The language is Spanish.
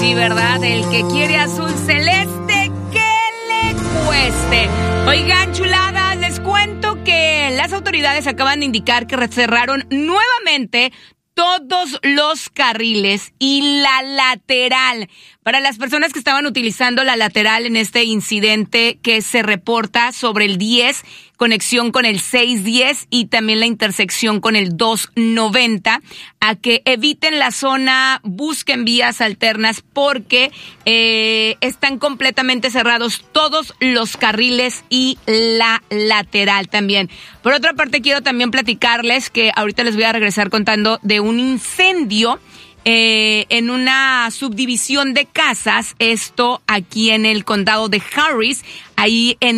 Sí, ¿verdad? El que quiere azul celeste, que le cueste. Oigan, chuladas, les cuento que las autoridades acaban de indicar que cerraron nuevamente todos los carriles y la lateral. Para las personas que estaban utilizando la lateral en este incidente que se reporta sobre el 10, conexión con el 610 y también la intersección con el 290, a que eviten la zona, busquen vías alternas porque están completamente cerrados todos los carriles y la lateral también. Por otra parte, quiero también platicarles que ahorita les voy a regresar contando de un incendio en una subdivisión de casas, esto aquí en el condado de Harris, ahí en